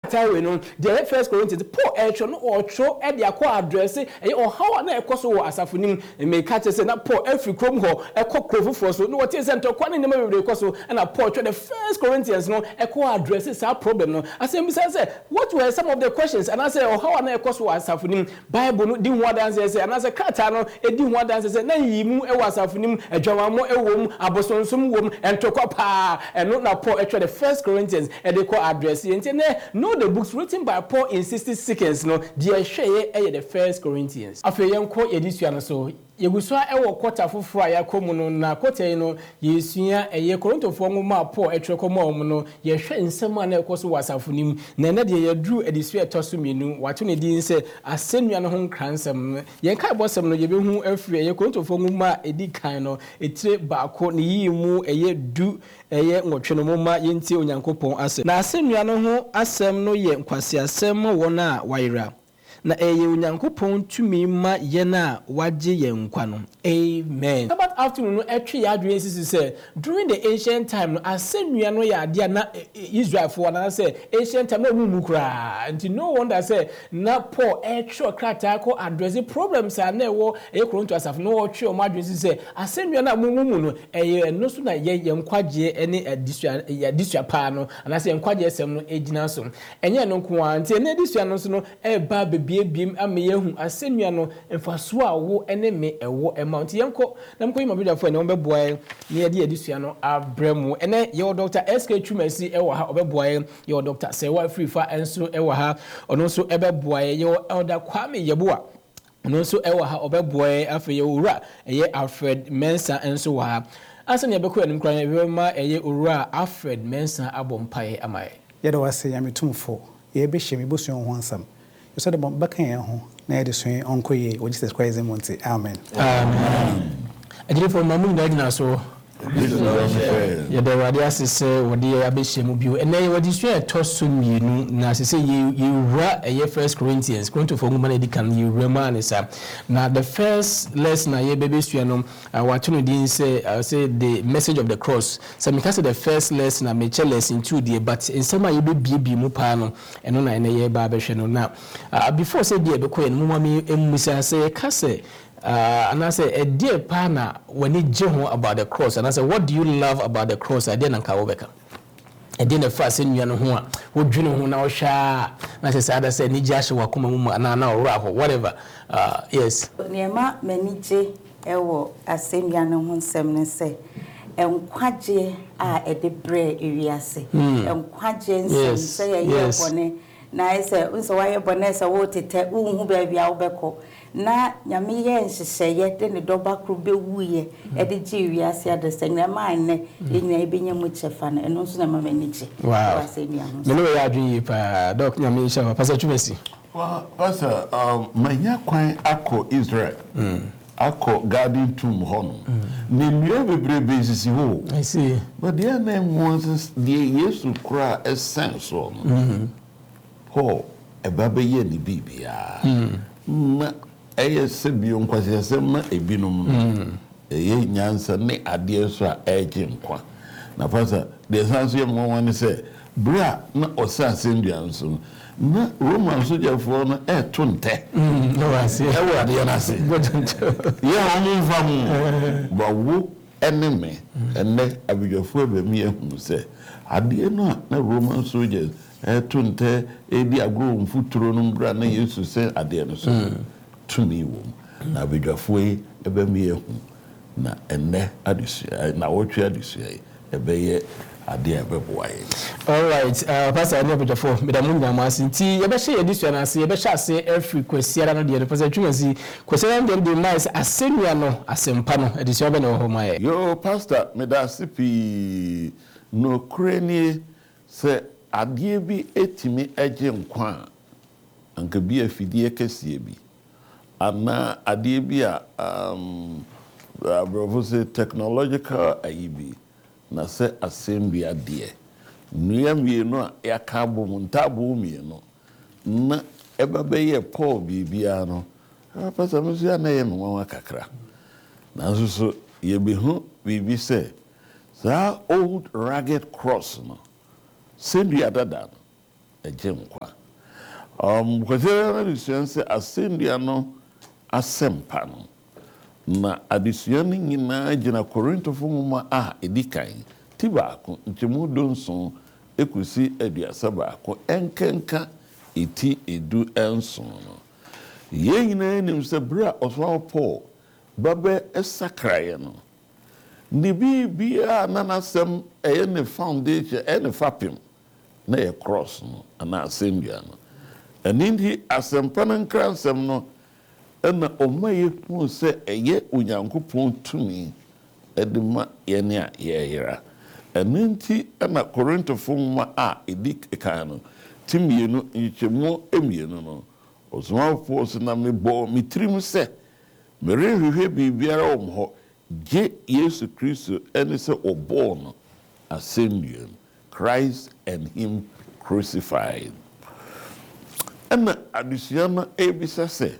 we no the First Corinthians Paul no or show e dia kwa address e o how na ekoso wo asafonim me ka che say na Paul every chrome ho ekokro for so no what is enter kwa ne ma we ekoso na Paul the First Corinthians no ekwa address sa problem no asem bi say what were some of the questions and I say oh how na ekoso wo asafonim Bible no di ho dance say and I say krata no e di ho dance say na yimu e wo asafonim adwamamo e wom abosonsom wom entokwa pa eno na Paul the First Corinthians e dey call address no the books written by Paul in 60 seconds no the share the First Corinthians afa yenko edisua no so yegusua ewo kwota foforo ya komu no na kwota no yesua Korintofo nwoma Paul etrekoma om no ye hwe nsema na ekoso wasafonim na na de yadru edisua etoso mienu wato ne din se asennua no ho nkransem yenka bosem no yebehu afiri Korintofo nwoma edikan no etire baako ne yimu du nwotwe no moma yentie onyankopon ase na asennua no ho asem no ye nkwase asem wona wayira na unyankopon tumi ma ye na waje ye nkwa no amen. About afternoon no etwe ya adwen sisi say during the ancient time no asennua no ya ade na Israel for na say ancient time no mu kra and no wonder say na Paul etwe krata ko address problems na ewo Korinto asaf no otwe o adwen sisi say asennua na mu no no so na ye nkwaje ene adisua pa no na say nkwaje sem no ejina so enye no nko anti na adisua no so no ba biem ameyehu asennua no mfaso a wo ene me ewo amount yenko na mko yima bidafo ene obeboa ne yede adisua no abremu ene ye Dr. SK Twumasi ewo ha obeboa ye Dr. Sewa Frifa enso ewo ha ono so ebeboa ye Elder Kwame Yeboa ono so ewo ha obeboa afa ye owura ye Alfred Mensa enso wa ha asane ebekọ enim kran ye ma ye owura Alfred Mensa abompae amaye ye do wase ya metumfo ye be hye me bosu ho ansam you said about back here ho na ye de so onko ye o Jesus Christ monte amen amen ajiri for mamu na gina so ye de wadi asese wodi ye abehye mu bio ene wadi so etoso mienu na asese ye wura ye First Corinthians Korintofo nwoma na edikan ye wura ma sa na the first lesson ye bebesua no wato no din say the message of the cross so me say the first lesson na me lesson 2 dey but in some ye bebie mu pa no eno na ene ye ba behwe no na before say dey bekoye no mo me emusa say ka say and I say a dear partner when it jeho about the cross and I say what do you love about the cross I didn't kawobeka I didn't first in you know who dwene ho na sha na say other say ni jashe wakoma mu na ora whatever yes niema manije ewo asendua no ho nsem ne say enkwaje a edebre ewiase enkwaje nsem say ye bone na say unso waye bone say wo tete unhu ba bia wo beko na nyame ye nhyehyeye de ne doba kro bewuye e de gi wiase adesenya man ne enya ebenya mu chefa na eno nso na mama niche wow me no ya adwi pa doc nyame hyehyeye pastor Twumasi pastor manya kwan akọ Israel akọ garden tomb hono ne nua bebrebe sisi ho I see but the name was the Yesu kra essence on Paul ebabe ye ni bibia ma eye sebio nkwase asem na ebinom eye nyansa ne ade so a eje nkwa na pasa de sanso ye mo wan se bra na osase ndua nso na Roman soldier na etonte no ase e wa de na se ye homu famu ba wo eneme enne abidwafo ba mi ehunu se ade no na Roman soldiers etonte edi agro mfuturo no bra na Yesu se ade no so to me na abidwafo ebe mi ehunu na enne adisua na wotwe adisua ebe ye ade ebeboaye. All right, pastor Ania Bejafo, medamu nyamasi nti yebehye yedisua na ase yebehye ase every kwesiara no de pastor Twumasi kwesiara no de nice asenua no asempa no edisua be na ho maye. Yo pastor medasipi no kreni se ade bi etimi eje nkwa anka bi afidie kese bi ana ade bi a brofose technological ayibi na se assembly ade nua mienu a yakabo muntabo mienu na ebabe ye Paul bibia no pastor musia na ye no kakra na so ye behu bibi se that old rugged cross no send you dada ɛgye nkwa kwasɛra adesua sɛ asɛnnua no asɛmpa no na adesua no nyinaa gyina Korintofo nwoma a ɛdi kan ti baako nkyɛmu 7 ekusi 31 ɛnkenka eti edu ɛnson no yɛn nyinaa nim sɛ bere a ɔsɔfo Paul babɛ ɛsakraeɛ no ne bibia na nasɛm ɛyɛ ne foundation ɛne fapem na yɛ cross no ana asɛnnua no ɛne nti asɛmpa no nkransɛm no ɛna ɔma yɛhu sɛ ɛyɛ Onyankopɔn tumi ɛde ma yɛne a yɛyera ɛne nti ɛna Korintofo nwoma a ɛdi kan no timienu nkyɛmu emienu no ɔsomafo so na mebɔ metirim sɛ merehwehwɛ biribiara wɔ hɔ gye Yesu Kristo ɛne sɛ ɔbɔɔ no asɛnnua no Christ and him crucified ɛna adesua no ebisa sɛ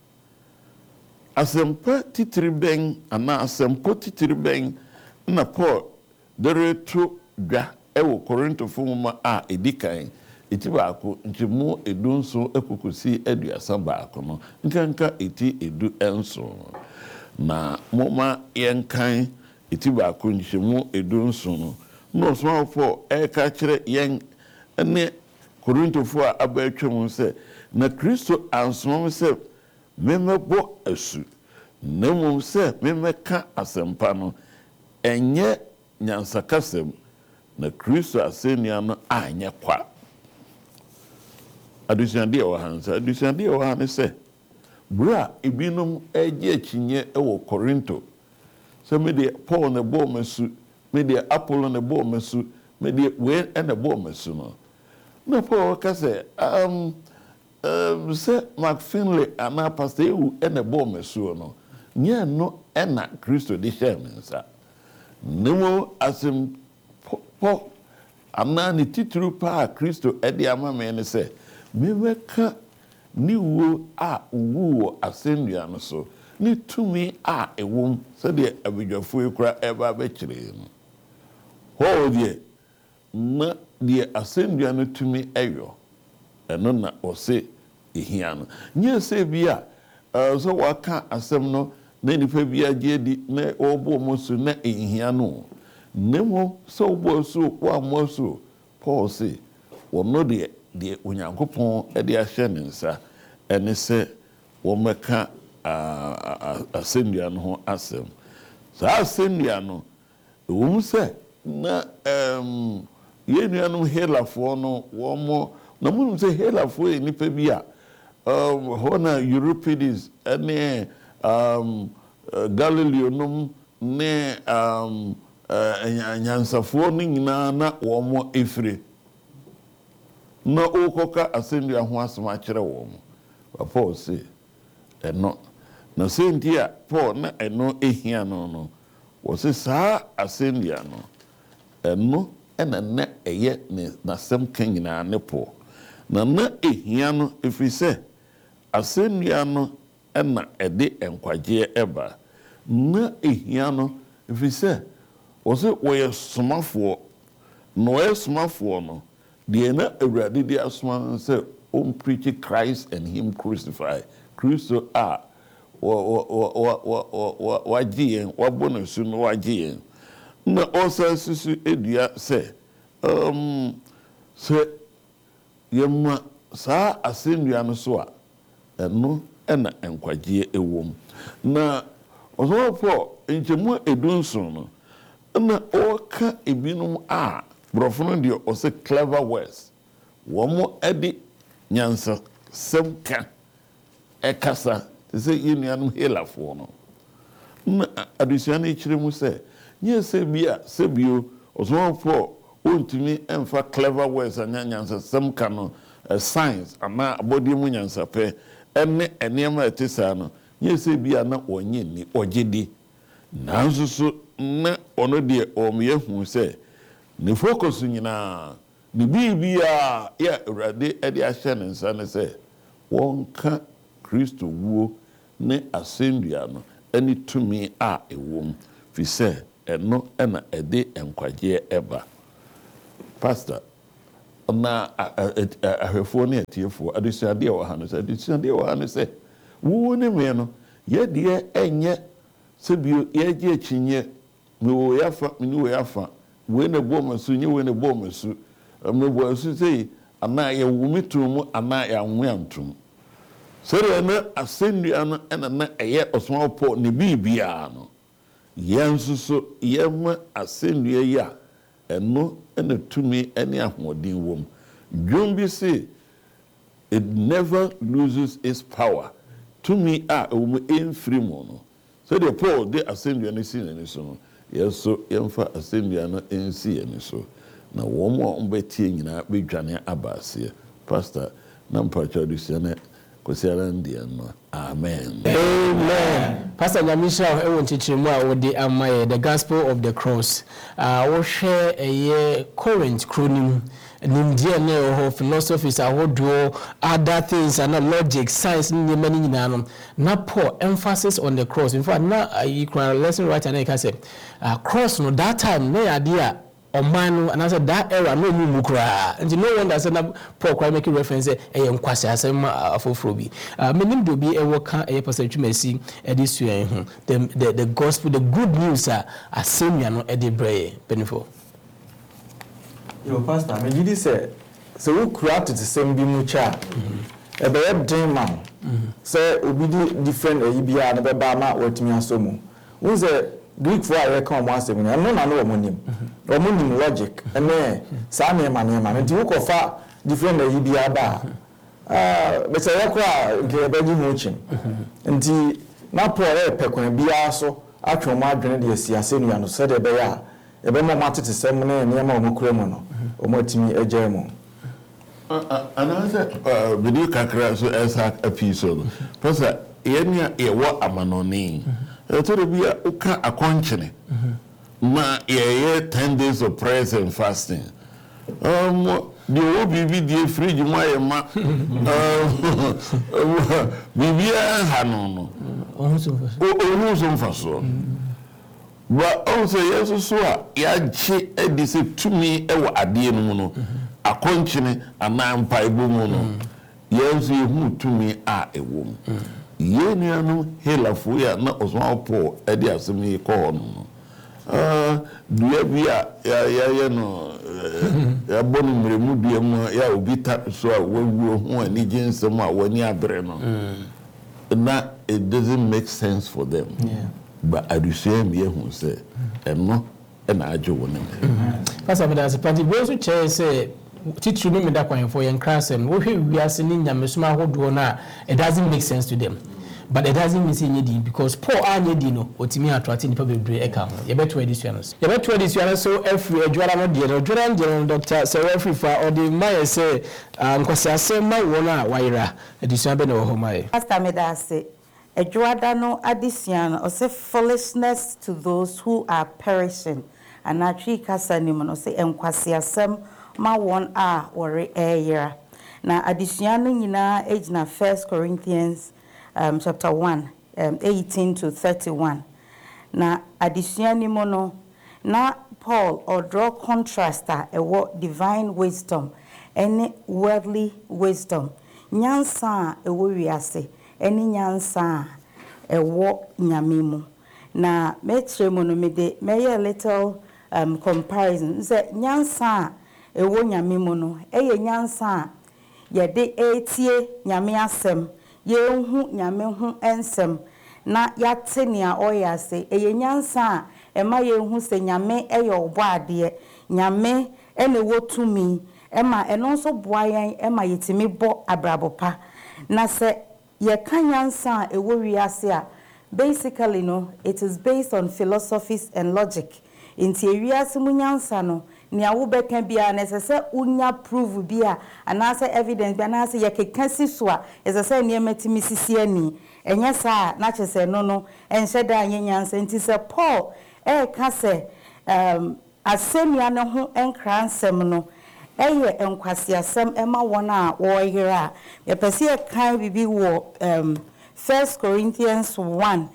asɛmpa titiri bɛn anaa asɛmpa titiri bɛn na Paul dereto dwa ɛwɔ Korintofo nwoma a ɛdi kan eti baako nkyɛmu 7 ekokosi 31 no nkanka eti edu ɛnson na moma yɛnkan eti baako nkyɛmu 7 no na ɔsomafo ɛka kyerɛ yɛn ɛne Korintofo a abaatwam sɛ na Kristo ansomam sɛ memɛbɔ asu na mmom sɛ memɛka asɛmpa no ɛnyɛ nyansakasɛm na Kristo asɛnnua no anyɛ kwa adusuadeɛ wɔ ha nsa adusuadeɛ wɔ ha ne sɛ bere a ebinom ɛgye akyinye ɛwɔ Korinto sɛ medeɛ Paul ne bɔɔ masu medeɛ Apollo ne bɔɔ masu medeɛ wei ɛne bɔɔ masu no na Paul ka sɛ sɛ McFinley anaa Pastor Ewu ɛne bɔɔ masu no nyɛ no ɛna Kristo de hyɛ me nsa nemo asɛm pɔ anaa ne titiri paa Kristo ɛde ama me ne sɛ memɛka ne wuo a wu wɔ asɛnnua no so ne tumi a ɛwom sɛdeɛ abadwafo yi kora ɛba bɛkyerɛ no hɔ deɛ na deɛ asɛnnua no tumi ɛyɔ ɛno na ɔse ehia no nyɛ sɛ bi a sɛ waka asɛm no na nipa bi agye di na ɔbɔ mo so na ehia no nemo sɛ ɔbɔ so wɔamɔ so Paul se wɔno deɛ Onyankopɔn ɛde ahyɛ ne nsa ɛne sɛ wɔmɛka asɛnnua no ho asɛm saa asɛnnua no ɛwom sɛ na yɛn nuanom Helafoɔ no wɔn na munim sɛ Helafoɔ yɛ nipa bi a hɔ na Euripides ɛne Galileo nom ne nyansafoɔ no nyinaa na wɔn efire na okɔka asɛnnua ho asɛm akyerɛ wɔn Paul se ɛno na sɛnti a Paul na ɛno ehia no wɔse saa asɛnnua no ɛno ɛna na ɛyɛ ne nasɛm ka nyinaa ne Paul na ehia no ɛfiri sɛ asɛnnua no ɛna ɛde nkwagyeɛ ɛba na ehia no ɛfiri sɛ wɔse wɔyɛ somafoɔ na wɔyɛ somafoɔ no deɛ na Awurade de asoma sɛ preach Christ and him crucified Kristo a wagye yɛn wabɔ no su no wagye yɛn na ɔsan susu edua sɛ sɛ yɛma saa asɛnnua no so a ɛno ɛna nkwagyeɛ ɛwom na ɔsɔfo nkyɛmu 7 no na ɔka ebinom a borɔfo no deɛ ɔsɛ clever words wɔn ɛde nyansa sɛm ka ɛkasa te sɛ yɛn nuanom Helafoɔ no na adesua no kyerɛ mu sɛ nyɛ sɛ bi a sɛ bio ɔsɔfo ɔntumi ɛmfa clever words anya nyansa sɛm ka no science anaa abɔdeɛ mu nyansa pɛ ɛne nneɛma ɛte saa no nyɛ sɛ bi a na ɔnyɛ ni ɔgye di nanso so na ɔno deɛ ɔmyɛ hu sɛ ne focus nyinaa ne bibia yɛ Awurade ɛde ahyɛ ne nsa ne sɛ wɔnka Kristo wuo ne asɛnnua no ɛne tumi a ɛwom fi sɛ ɛno ɛna ɛde nkwagyeɛ ɛba Pastor na ahwefo ne atiefo adusuade wa ha no say adusuade wa ha no say wo ne me no ye de enye sebio ye je chinye me wo yafa me ni wo yafa we ne bo masu nye we ne bo masu me bo asu sei ana ye wo metumu ana ya nwantum so re na asendua no na eye osoma po ne bibia no yensuso yema asendua ya eno ena tumi ene ahodin wom dwombi say it never loses its power tumi a wo enfiri mo no so the Paul de asendua ne si ne so yeso yemfa asendua no ensi ene so na wo mo ombetie nyina bedwane abase pastor na mpacho dusiane kosiara ndian no amen amen pastor Nyamisha ewon chichirimu a wode amaye the gospel of the cross wo hwe eye current chronim nimdie ne philosophies ahodo other things and logic science ni many nyina na Paul emphasis on the cross in fact na you can lesson writer na ka say cross no that time na yade Omanu and I said that era no mukra and no wonder said Paul quite make reference nkwase asem afofrobi menim do bi ewoka pastor Twumasi edisua hu the gospel the good news asemia no edebray benefo yo pastor me gidi say so we create the same bi mu cha e be den man say obi different bia na be ba ma watimi asomu we say Greek for I come once a minute. No, omonim logic. And sa me man. Nti wo kofa different e bia ba. Be say yakwa nke be gi mochim. Nti na Paul e pekwan bia so atwo mo adwene de asiase nua no se de be ya. E be mo matete sem na ne ma omokura mu no. Omotimi eje mu. Another video kakra so esa episode. Pastor yenya e wo amanoni. To be a uka akonchene ma ye 10 days of prayer and fasting the obi the fridge ma bibia hanono ohun faso but also yeso so a ya chi edise tumi e wo ade no no akonchene anampa ibo mu no yeso hu tumi a ewo yenianu helafo ya na oswa po edi asemi ko no dua bia ya no ya bonu mremu dua mu ya obita so a wawu ho ani ginsem a wani abre no na it doesn't make sense for them but adusem ye hu say eno na ajo woni pastor that's party bozu chair say titru no me da kwan for yen krasem wo hwe wiase ni nyamesuma hodo na it doesn't make sense to them but it doesn't mean say nyedi because Paul anyedi no otimi attract ni pa bebre eka ho ye beto edisuano so every adwara no de adwara Dr. Serefi fa or the maye say nkwase asema wona waira edisuano be no ho maye pastor medase adwada no adisuano o say foolishness to those who are perishing and atri kasa ni no say nkwase asem ma won a wore eyira na adisuano nyina ejina 1 Corinthians chapter 1 18 to 31 na adisuani mono na Paul or draw contraster divine wisdom and worldly wisdom nyansa ewo wiase eni nyansa ewo nyamemu na metre mono mede meye little comparison say nyansa ewo nyamemu no eye nyansa yede etie nyame asem yehu nyame hu ensem na yatenia oyase eyenyansa ema yehu se nyame eyo oboade nyame ene wotumi ema eno so boayen ema yetimi bo abrabopa na se ye kanyansa ewo wiase a basically no it is based on philosophies and logic inti wiase munyansa no ni awobeka bia na sese unya prove bia anase evidence bia na se yekeka siso a sese ne ematimi sisi ani enye sa na chese no enheda anyenyansa nti se Paul ka se asemia ne ho enkransem no eye enkwase asem ema wona wo yira ye pese e kan bibi wo 1 Corinthians 1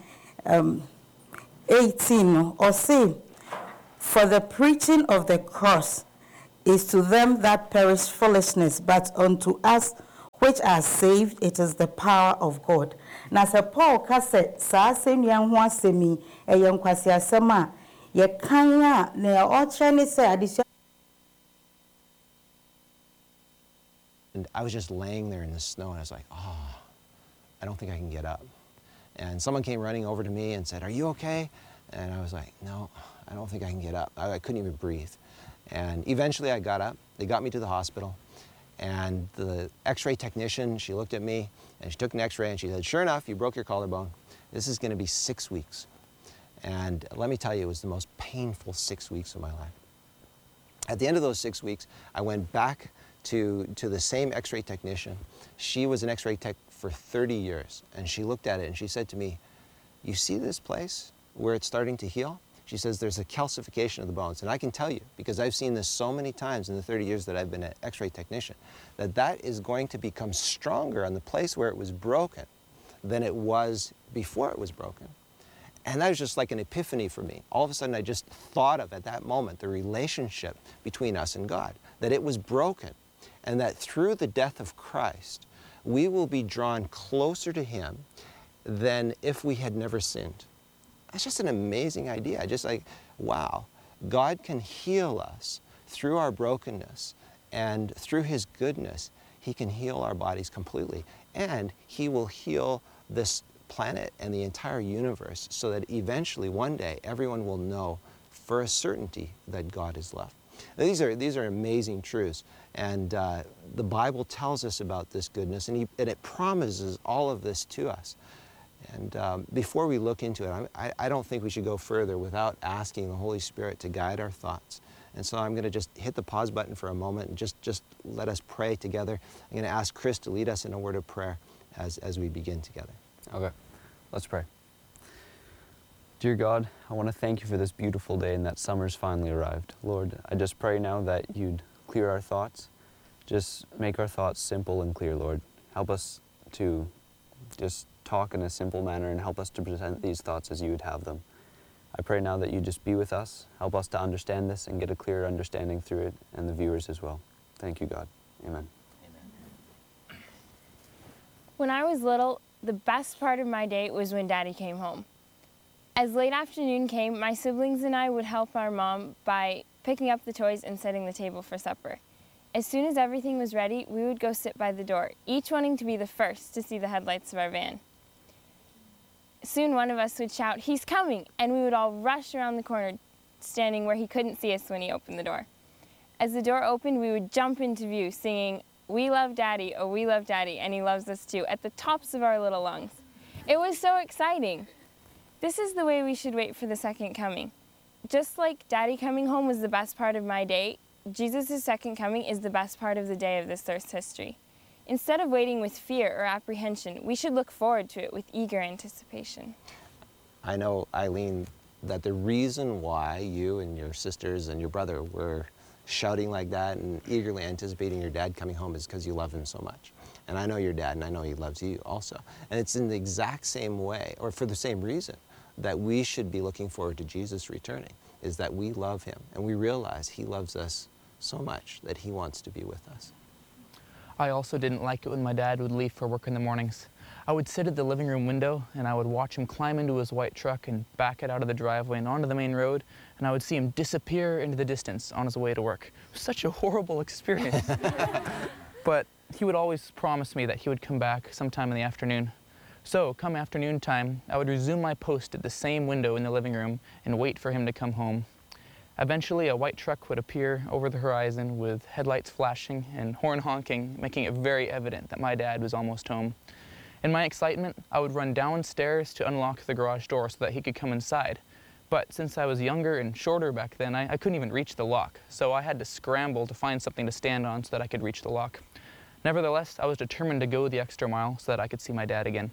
18 or say for the preaching of the cross is to them that perish foolishness, but unto us which are saved, it is the power of God. Na se Paul ka se saa asɛnnua ho asɛm yi ɛyɛ nkwasi asɛm a yɛkan a na ɔkyerɛ ne sɛ adesua. And I was just laying there in the snow, and I was like, oh, I don't think I can get up. And someone came running over to me and said, are you okay? And I was like, no, I don't think I can get up. I couldn't even breathe. And eventually I got up. They got me to the hospital. And the x-ray technician, she looked at me, and she took an x-ray, and she said, sure enough, you broke your collarbone. This is going to be 6 weeks. And let me tell you, it was the most painful 6 weeks of my life. At the end of those 6 weeks, I went back to the same x-ray technician. She was an x-ray tech for 30 years, and she looked at it, and she said to me, you see this place where it's starting to heal? She says there's a calcification of the bones. And I can tell you, because I've seen this so many times in the 30 years that I've been an x-ray technician, that is going to become stronger on the place where it was broken than it was before it was broken. And that was just like an epiphany for me. All of a sudden I just thought of at that moment the relationship between us and God, that it was broken, and that through the death of Christ, we will be drawn closer to Him than if we had never sinned. That's just an amazing idea. Just like, wow, God can heal us through our brokenness, and through His goodness, He can heal our bodies completely. And He will heal this planet and the entire universe so that eventually, one day, everyone will know for a certainty that God is love. Now, these are amazing truths. And the Bible tells us about this goodness, and it promises all of this to us. And before we look into it, I don't think we should go further without asking the Holy Spirit to guide our thoughts. And so I'm going to just hit the pause button for a moment and just let us pray together. I'm going to ask Chris to lead us in a word of prayer as we begin together. Okay, let's pray. Dear God, I want to thank you for this beautiful day and that summer's finally arrived. Lord, I just pray now that you'd clear our thoughts. Just make our thoughts simple and clear, Lord. Help us to just talk in a simple manner and help us to present these thoughts as you would have them. I pray now that you just be with us, help us to understand this and get a clearer understanding through it, and the viewers as well. Thank you, God. Amen. When I was little, the best part of my day was when Daddy came home. As late afternoon came, my siblings and I would help our mom by picking up the toys and setting the table for supper. As soon as everything was ready, we would go sit by the door, each wanting to be the first to see the headlights of our van. Soon one of us would shout, "He's coming!" and we would all rush around the corner, standing where he couldn't see us when he opened the door. As the door opened, we would jump into view, singing, "We love Daddy, oh we love Daddy, and he loves us too," at the tops of our little lungs. It was so exciting. This is the way we should wait for the second coming. Just like Daddy coming home was the best part of my day, Jesus' second coming is the best part of the day of this Earth's history. Instead of waiting with fear or apprehension, we should look forward to it with eager anticipation. I know, Eileen, that the reason why you and your sisters and your brother were shouting like that and eagerly anticipating your dad coming home is because you love him so much. And I know your dad, and I know he loves you also. And it's in the exact same way, or for the same reason, that we should be looking forward to Jesus returning, is that we love him, and we realize he loves us so much that he wants to be with us. I also didn't like it when my dad would leave for work in the mornings. I would sit at the living room window and I would watch him climb into his white truck and back it out of the driveway and onto the main road, and I would see him disappear into the distance on his way to work. It was such a horrible experience. But he would always promise me that he would come back sometime in the afternoon. So, come afternoon time, I would resume my post at the same window in the living room and wait for him to come home. Eventually, a white truck would appear over the horizon with headlights flashing and horn honking, making it very evident that my dad was almost home. In my excitement, I would run downstairs to unlock the garage door so that he could come inside. But since I was younger and shorter back then, I couldn't even reach the lock, so I had to scramble to find something to stand on so that I could reach the lock. Nevertheless, I was determined to go the extra mile so that I could see my dad again.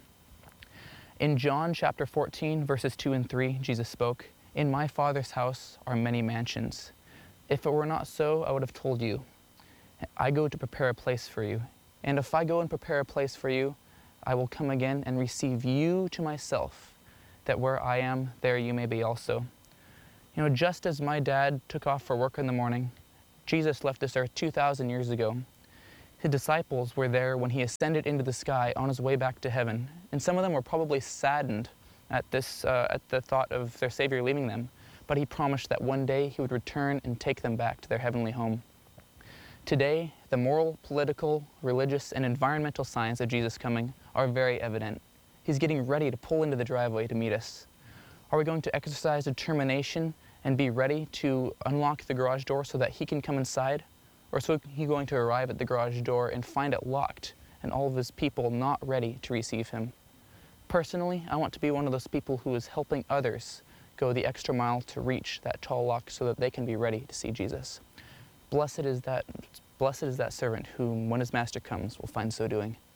In John chapter 14, verses 2 and 3, Jesus spoke, "In my Father's house are many mansions. If it were not so, I would have told you. I go to prepare a place for you. And if I go and prepare a place for you, I will come again and receive you to myself, that where I am, there you may be also." You know, just as my dad took off for work in the morning, Jesus left this earth 2,000 years ago. His disciples were there when he ascended into the sky on his way back to heaven, and some of them were probably saddened at the thought of their Savior leaving them, but he promised that one day he would return and take them back to their heavenly home. Today, the moral, political, religious, and environmental signs of Jesus' coming are very evident. He's getting ready to pull into the driveway to meet us. Are we going to exercise determination and be ready to unlock the garage door so that he can come inside? Or is he going to arrive at the garage door and find it locked and all of his people not ready to receive him? Personally, I want to be one of those people who is helping others go the extra mile to reach that tall lock so that they can be ready to see Jesus. Blessed is that servant whom, when his master comes, will find so doing.